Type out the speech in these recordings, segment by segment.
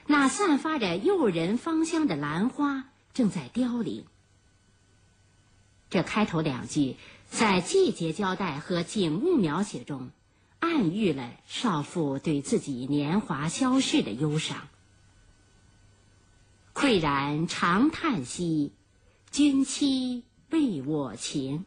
那散发着诱人芳香的兰花正在凋零。这开头两句在季节交代和景物描写中，暗喻了少妇对自己年华消逝的忧伤。喟然长叹息，君妻为我情。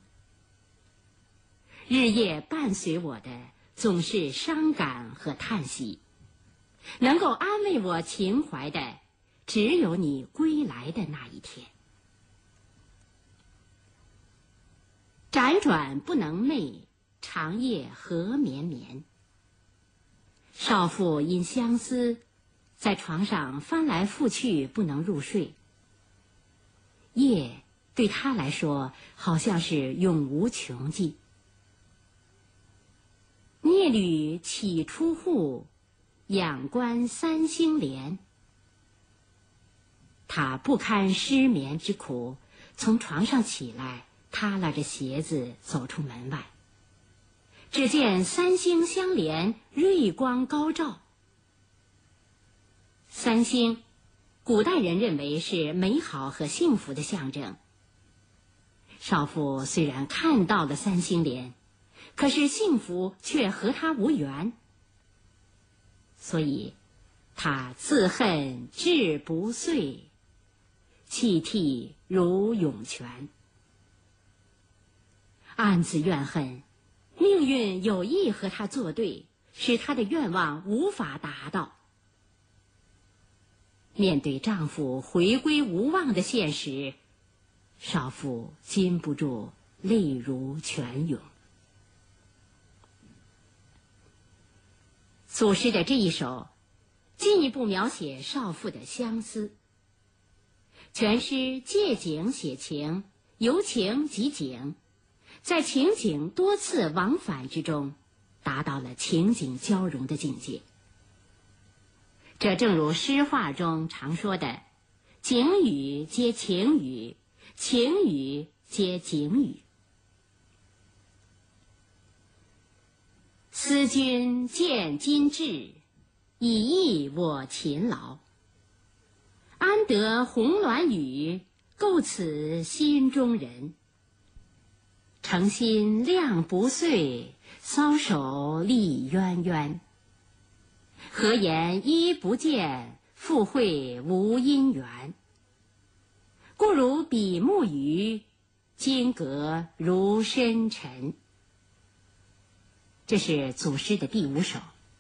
日夜伴随我的总是伤感和叹息，能够安慰我情怀的，只有你归来的那一天。辗转不能寐，长夜何绵绵。少妇因相思，在床上翻来覆去不能入睡。夜对她来说好像是永无穷尽。聂履起出户，仰观三星连。她不堪失眠之苦，从床上起来，踏拉着鞋子走出门外。只见三星相连，瑞光高照。三星，古代人认为是美好和幸福的象征。少妇虽然看到了三星连，可是幸福却和她无缘，所以她自恨志不遂，泣涕如涌泉。暗自怨恨，命运有意和她作对，使她的愿望无法达到。面对丈夫回归无望的现实，少妇禁不住泪如泉涌。祖师的这一首进一步描写少妇的相思。全诗借景写情，由情及景，在情景多次往返之中，达到了情景交融的境界。这正如诗话中常说的，景语皆情语，情语皆景语。思君见今志，以益我勤劳。安得红鸾语，构此心中人。诚心亮不遂，搔首丽渊渊。何言一不见，复会无因缘。故如比目鱼，今隔如深沉。这是祖诗的第5首。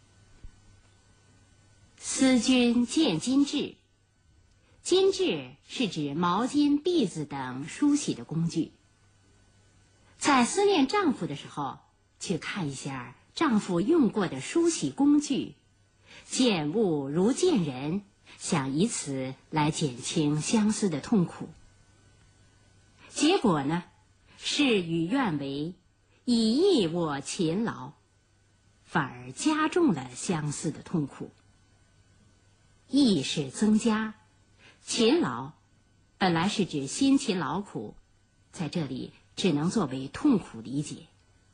思君见金陟，金陟是指毛巾、篦子等梳洗的工具。在思念丈夫的时候，去看一下丈夫用过的梳洗工具，见物如见人，想以此来减轻相思的痛苦。结果呢，事与愿违，以益我勤劳，反而加重了相思的痛苦。益是增加，勤劳本来是指辛勤劳苦，在这里只能作为痛苦理解。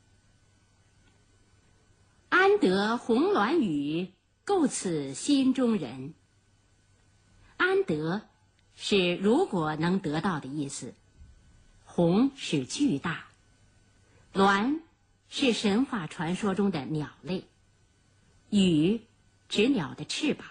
安得红鸾语，构此心中人。安得是如果能得到的意思，红是巨大，鸾是神话传说中的鸟类，羽指鸟的翅膀。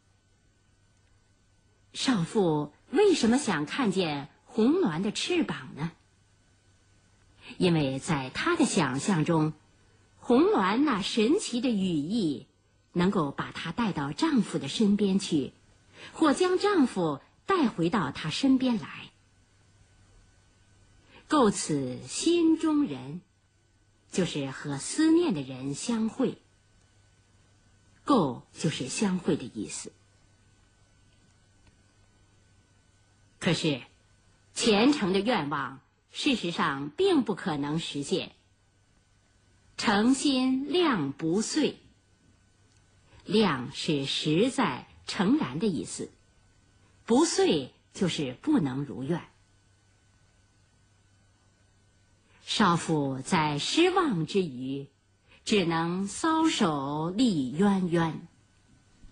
少妇为什么想看见红鸾的翅膀呢？因为在她的想象中，红鸾那神奇的羽翼能够把她带到丈夫的身边去，或将丈夫带回到她身边来。构此心中人，就是和思念的人相会。构就是相会的意思。可是虔诚的愿望事实上并不可能实现。诚心亮不遂，亮是实在诚然的意思，不遂就是不能如愿。少妇在失望之余，只能搔首丽渊渊。